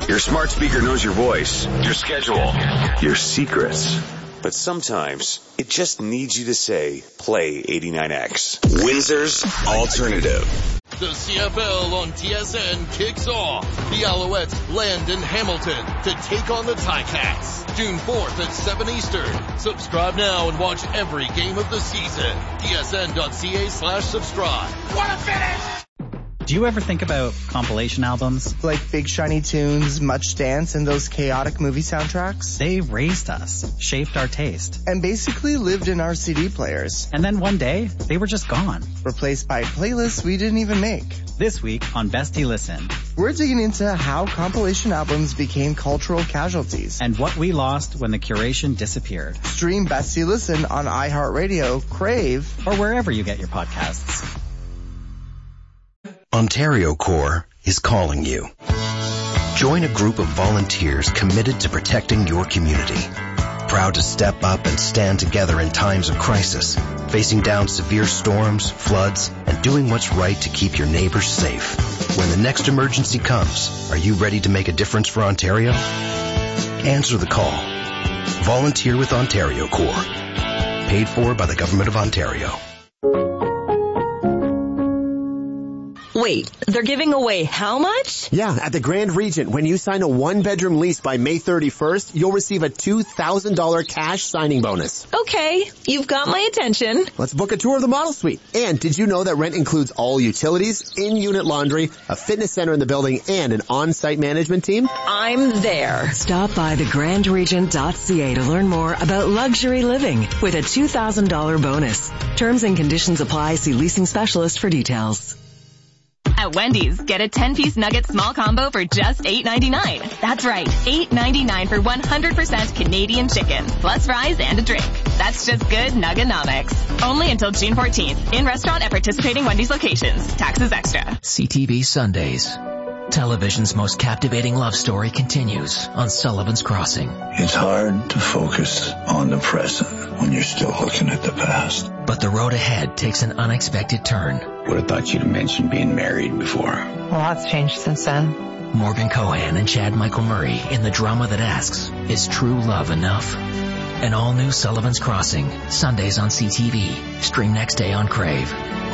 Your smart speaker knows your voice, your schedule, your secrets. But sometimes it just needs you to say, play 89X. Windsor's Alternative. The CFL on TSN kicks off. The Alouettes land in Hamilton to take on the Ticats. June 4th at 7 Eastern. Subscribe now and watch every game of the season. tsn.ca/subscribe. What a finish! Do you ever think about compilation albums? Like Big Shiny Tunes, Much Dance, and those chaotic movie soundtracks? They raised us, shaped our taste, and basically lived in our CD players. And then one day, they were just gone. Replaced by playlists we didn't even make. This week on Bestie Listen, we're digging into how compilation albums became cultural casualties. And what we lost when the curation disappeared. Stream Bestie Listen on iHeartRadio, Crave, or wherever you get your podcasts. Ontario Corps is calling you. Join a group of volunteers committed to protecting your community. Proud to step up and stand together in times of crisis, facing down severe storms, floods, and doing what's right to keep your neighbors safe. When the next emergency comes, are you ready to make a difference for Ontario? Answer the call. Volunteer with Ontario Corps. Paid for by the Government of Ontario. Wait, they're giving away how much? Yeah, at the Grand Regent, when you sign a one-bedroom lease by May 31st, you'll receive a $2,000 cash signing bonus. Okay, you've got my attention. Let's book a tour of the model suite. And did you know that rent includes all utilities, in-unit laundry, a fitness center in the building, and an on-site management team? I'm there. Stop by thegrandregent.ca to learn more about luxury living with a $2,000 bonus. Terms and conditions apply. See leasing specialist for details. At Wendy's, get a 10-piece nugget small combo for just $8.99. That's right, $8.99 for 100% Canadian chicken, plus fries and a drink. That's just good Nuggenomics. Only until June 14th. In restaurant at participating Wendy's locations. Taxes extra. CTV Sundays. Television's most captivating love story continues on Sullivan's Crossing. It's hard to focus on the present when you're still looking at the past. But the road ahead takes an unexpected turn. Would have thought you'd have mentioned being married before. Well, that's changed since then. Morgan Cohan and Chad Michael Murray in the drama that asks, is true love enough? An all-new Sullivan's Crossing, Sundays on CTV. Stream next day on Crave.